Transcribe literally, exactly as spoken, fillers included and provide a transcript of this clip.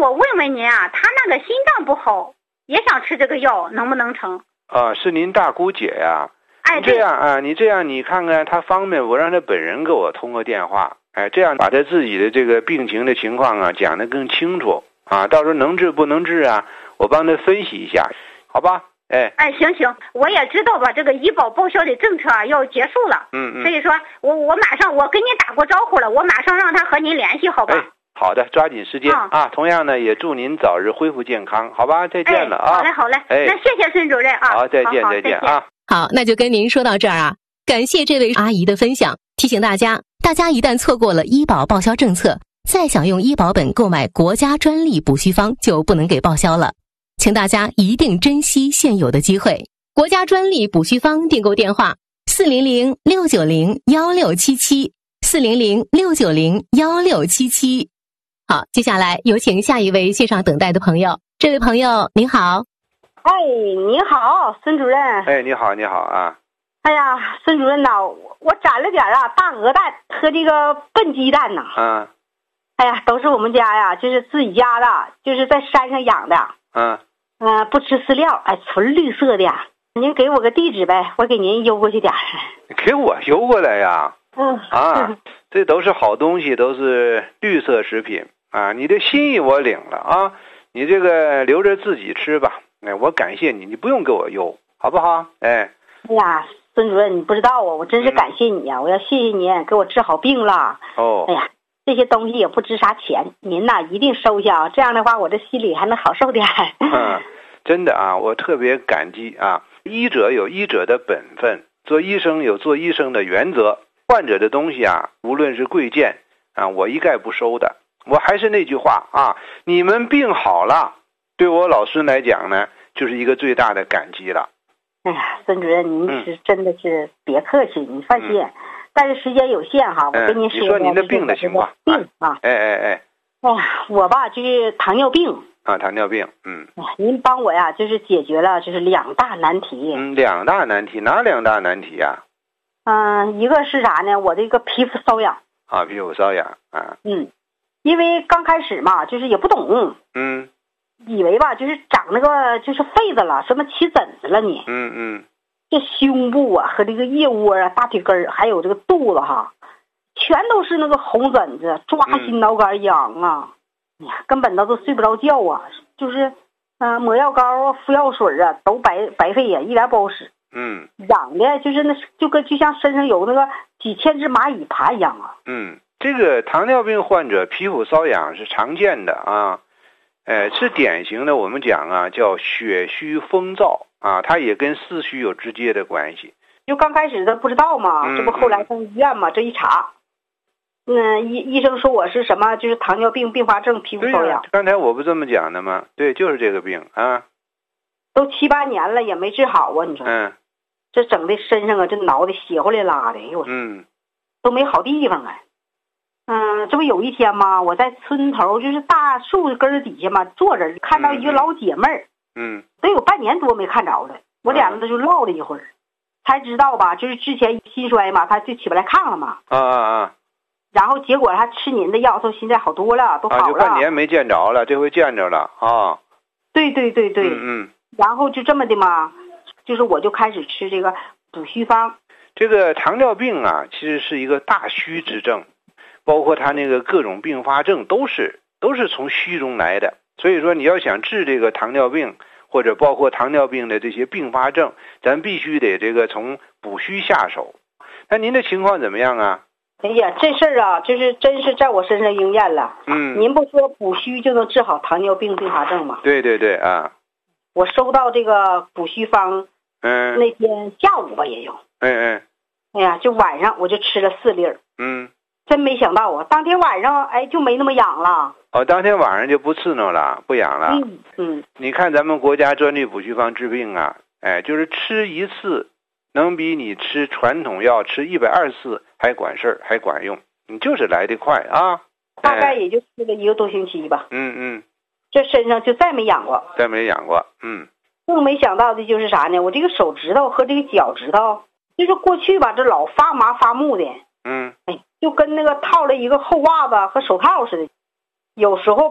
我问问您啊，他那个心脏不好，也想吃这个药，能不能成？ 啊，是您大姑姐呀、 哎， 你这样啊，你这样你看看他方便，我让他本人给我通个电话，哎，这样把他自己的这个病情的情况啊讲得更清楚啊，到时候能治不能治啊，我帮他分析一下，好吧？哎哎，行行，我也知道吧，这个医保报销的政策啊要结束了， 嗯嗯， 所以说我我马上我跟您打过招呼了，我马上让他和您联系，好吧？ 哎，好的，抓紧时间、 嗯、 啊！同样呢，也祝您早日恢复健康，好吧？再见了啊！ 哎、好嘞好嘞， 哎， 那谢谢孙主任啊！ 好，再见好好再见啊！ 好，那就跟您说到这儿啊，感谢这位阿姨的分享，提醒大家，大家一旦错过了医保报销政策，再想用医保本购买国家专利补虚方就不能给报销了，请大家一定珍惜现有的机会。国家专利补虚方订购电话：四零零六九零幺六七七，四零零六九零幺六七七。好，接下来有请下一位线上等待的朋友。这位朋友您好。 哎，你好，孙主任。 哎，你好，你好啊。 哎呀，孙主任呐，我攒了点啊大鹅蛋和这个笨鸡蛋呐。 嗯。 哎呀，都是我们家呀，就是自己家的，就是在山上养的。 嗯。 嗯、呃，不吃饲料，哎，纯绿色的。您给我个地址呗，我给您邮过去点儿。 给我邮过来呀？ 嗯。 啊，这都是好东西，都是绿色食品啊！你的心意我领了啊，你这个留着自己吃吧。哎，我感谢你，你不用给我邮，好不好？哎。 哎呀，孙主任，你不知道啊，我真是感谢你呀、啊嗯！我要谢谢您给我治好病了。 哦。 哎呀，这些东西也不值啥钱，您呐一定收下啊！这样的话，我这心里还能好受点。 嗯，真的啊，我特别感激啊！医者有医者的本分，做医生有做医生的原则。患者的东西啊，无论是贵贱啊，我一概不收的。我还是那句话啊，你们病好了，对我老孙来讲呢，就是一个最大的感激了。 哎呀，孙主任，您是真的是别客气，你放心。嗯、但是时间有限哈，我跟您说、 嗯、你说您的病的情况。 病啊， 哎哎哎。 哎呀，我吧就是糖尿病。 啊，糖尿病，嗯。 您帮我呀，就是解决了就是两大难题。 嗯，两大难题，哪两大难题呀、 啊？嗯，一个是啥呢？我这个皮肤瘙痒。 啊，皮肤瘙痒啊。 嗯，因为刚开始嘛，就是也不懂。 嗯。 以为吧，就是长那个就是痱子了，什么起疹子了你。 嗯嗯。 这胸部啊和这个腋窝啊、大腿根儿，还有这个肚子哈，全都是那个红疹子，抓心挠肝痒啊。嗯哎呀，根本都都睡不着觉啊！就是，嗯、呃，抹药膏啊、敷药水啊，都白白费呀，一点不好使。 嗯， 痒的，就是那，就跟就像身上有那个几千只蚂蚁爬一样啊。 嗯，这个糖尿病患者皮肤瘙痒是常见的啊，呃，是典型的，我们讲啊，叫血虚风燥啊，它也跟四虚有直接的关系。 就刚开始的不知道嘛， 嗯、 这不后来上医院嘛，这一查。嗯，医医生说我是什么，就是糖尿病并发症皮肤瘙痒。 刚才我不这么讲的吗？对，就是这个病啊。 都七八年了也没治好啊！你说， 嗯， 这整的身上啊，这挠的血回来拉的，哎呦， 嗯， 都没好地方啊。嗯，这不有一天嘛，我在村头就是大树根底下嘛坐着，看到一个老姐妹儿， 嗯， 都有半年多没看着了。我俩人就唠了一会儿，才知道吧，就是之前心衰嘛，她就起不来炕了嘛。 啊啊啊！ 然后结果他吃您的药，说现在好多了，都好了。 啊，就半年没见着了，这回见着了啊。 对对对对。 嗯嗯。 然后就这么的嘛，就是我就开始吃这个补虚方。 这个糖尿病啊，其实是一个大虚之症，包括它那个各种并发症都是都是从虚中来的。所以说，你要想治这个糖尿病，或者包括糖尿病的这些并发症，咱必须得这个从补虚下手。那您的情况怎么样啊？ 哎呀，这事儿啊，就是真是在我身上应验了。 嗯， 您不说补虚就能治好糖尿病并发症吗？ 对对对啊！ 我收到这个补虚方， 嗯， 那天下午吧也有。 嗯嗯。 哎呀，就晚上我就吃了四粒儿。 嗯。 真没想到啊，当天晚上哎就没那么痒了。 哦，当天晚上就不刺挠了，不痒了。 嗯嗯。 你看咱们国家专利补虚方治病啊，哎，就是吃一次。能比你吃传统药吃一百二十次还管事儿，还管用，你就是来得快啊！ 大概也就吃了一个多星期吧。 嗯嗯， 这身上就再没痒过， 再没痒过。嗯， 更没想到的就是啥呢？我这个手指头和这个脚趾头，就是过去吧，这老发麻发木的。 嗯， 哎，就跟那个套了一个厚袜子和手套似的，有时候吧。